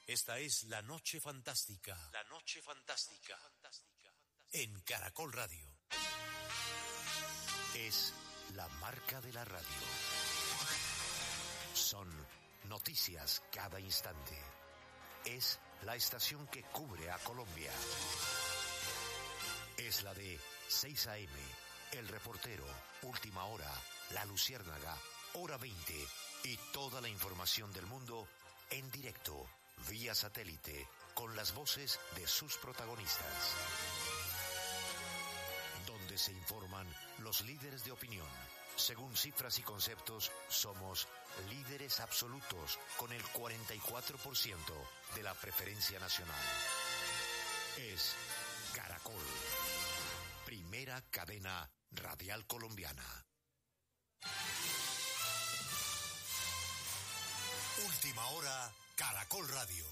Esta es La Noche Fantástica. La Noche Fantástica. En Caracol Radio. Es la marca de la radio. Son noticias cada instante. Es la estación que cubre a Colombia. Es la de 6 a.m., El Reportero, Última Hora, La Luciérnaga, Hora 20 y toda la información del mundo en directo, vía satélite, con las voces de sus protagonistas. Donde se informan los líderes de opinión. Según cifras y conceptos, somos líderes absolutos con el 44% de la preferencia nacional. Es Caracol, primera cadena radial colombiana. Última Hora, Caracol Radio.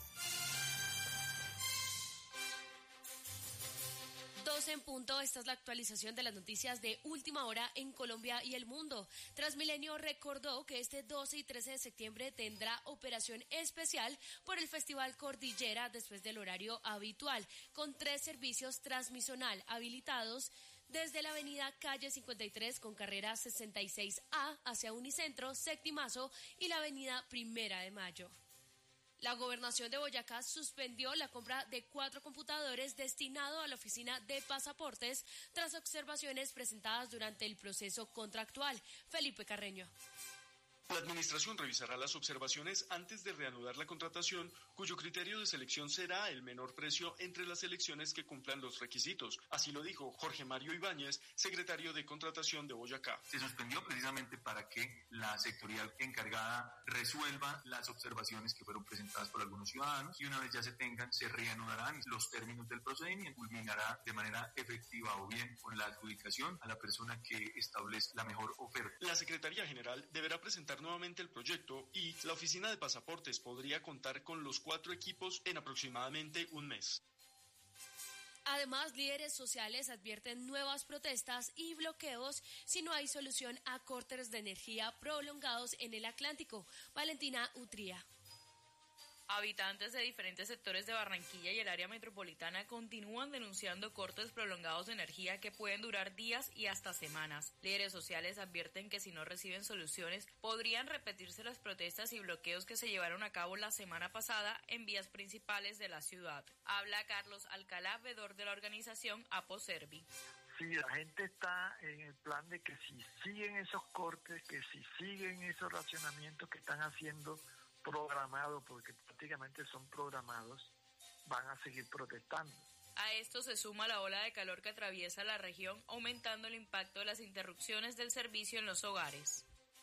12 en punto, esta es la actualización de las noticias de Última Hora en Colombia y el mundo. Transmilenio recordó que este 12 y 13 de septiembre tendrá operación especial por el Festival Cordillera después del horario habitual, con 3 servicios transmisional habilitados desde la avenida Calle 53 con carrera 66A hacia Unicentro, Septimazo y la avenida Primera de Mayo. La Gobernación de Boyacá suspendió la compra de 4 computadores destinados a la oficina de pasaportes tras observaciones presentadas durante el proceso contractual. Felipe Carreño. La administración revisará las observaciones antes de reanudar la contratación, cuyo criterio de selección será el menor precio entre las selecciones que cumplan los requisitos. Así lo dijo Jorge Mario Ibáñez, secretario de Contratación de Boyacá. Se suspendió precisamente para que la sectorial encargada resuelva las observaciones que fueron presentadas por algunos ciudadanos y una vez ya se tengan, se reanudarán los términos del procedimiento, culminará de manera efectiva o bien con la adjudicación a la persona que establece la mejor oferta. La Secretaría General deberá presentar nuevamente el proyecto y la oficina de pasaportes podría contar con los 4 equipos en aproximadamente un mes. Además, líderes sociales advierten nuevas protestas y bloqueos si no hay solución a cortes de energía prolongados en el Atlántico. Valentina Utría. Habitantes de diferentes sectores de Barranquilla y el área metropolitana continúan denunciando cortes prolongados de energía que pueden durar días y hasta semanas. Líderes sociales advierten que si no reciben soluciones, podrían repetirse las protestas y bloqueos que se llevaron a cabo la semana pasada en vías principales de la ciudad. Habla Carlos Alcalá, veedor de la organización Aposervi. Sí, la gente está en el plan de que si siguen esos cortes, que si siguen esos racionamientos que están haciendo programados, porque prácticamente son programados, van a seguir protestando. A esto se suma la ola de calor que atraviesa la región, aumentando el impacto de las interrupciones del servicio en los hogares.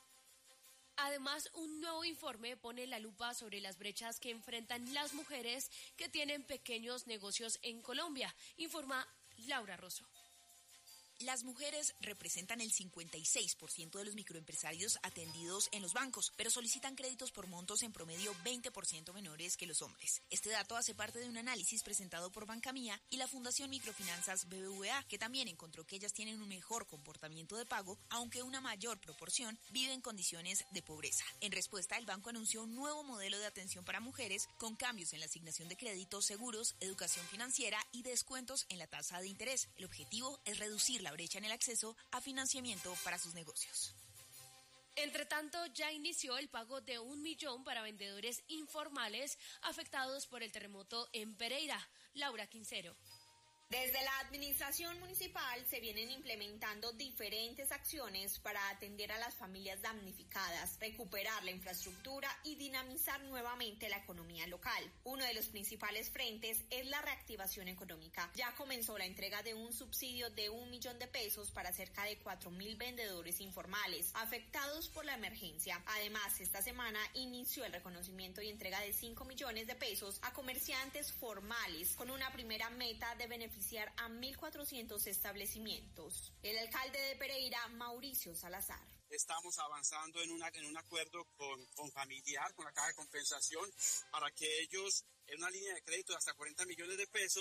Además, un nuevo informe pone la lupa sobre las brechas que enfrentan las mujeres que tienen pequeños negocios en Colombia, informa Laura Rosso. Las mujeres representan el 56% de los microempresarios atendidos en los bancos, pero solicitan créditos por montos en promedio 20% menores que los hombres. Este dato hace parte de un análisis presentado por Bancamía y la Fundación Microfinanzas BBVA, que también encontró que ellas tienen un mejor comportamiento de pago, aunque una mayor proporción vive en condiciones de pobreza. En respuesta, el banco anunció un nuevo modelo de atención para mujeres con cambios en la asignación de créditos, seguros, educación financiera y descuentos en la tasa de interés. El objetivo es reducir la brecha en el acceso a financiamiento para sus negocios. Entre tanto, ya inició el pago de 1 millón para vendedores informales afectados por el terremoto en Pereira. Laura Quincero. Desde la administración municipal se vienen implementando diferentes acciones para atender a las familias damnificadas, recuperar la infraestructura y dinamizar nuevamente la economía local. Uno de los principales frentes es la reactivación económica. Ya comenzó la entrega de un subsidio de 1 millón de pesos para cerca de 4.000 vendedores informales afectados por la emergencia. Además, esta semana inició el reconocimiento y entrega de 5 millones de pesos a comerciantes formales con una primera meta de beneficiar a 1.400 establecimientos. El alcalde de Pereira, Mauricio Salazar. Estamos avanzando en un acuerdo con Familiar, con la Caja de Compensación, para que ellos, en una línea de crédito de hasta 40 millones de pesos,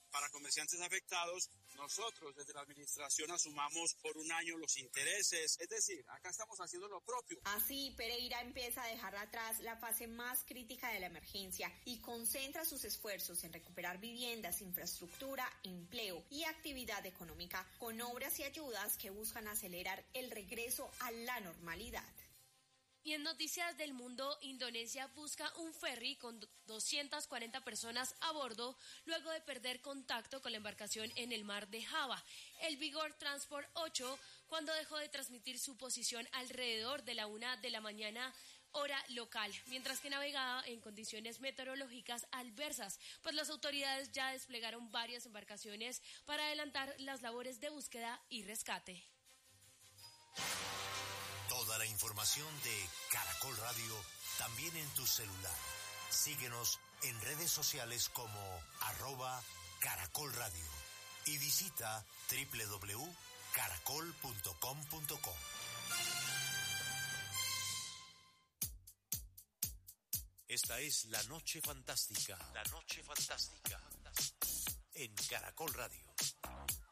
para comerciantes afectados, nosotros desde la administración asumamos por un año los intereses, es decir, acá estamos haciendo lo propio. Así, Pereira empieza a dejar atrás la fase más crítica de la emergencia y concentra sus esfuerzos en recuperar viviendas, infraestructura, empleo y actividad económica con obras y ayudas que buscan acelerar el regreso a la normalidad. Y en noticias del mundo, Indonesia busca un ferry con 240 personas a bordo luego de perder contacto con la embarcación en el mar de Java. El Vigor Transport 8, cuando dejó de transmitir su posición alrededor de la 1 de la mañana, hora local, mientras que navegaba en condiciones meteorológicas adversas, pues las autoridades ya desplegaron varias embarcaciones para adelantar las labores de búsqueda y rescate. Toda la información de Caracol Radio también en tu celular. Síguenos en redes sociales como @Caracol Radio y visita www.caracol.com.co. Esta es La Noche Fantástica. La Noche Fantástica en Caracol Radio.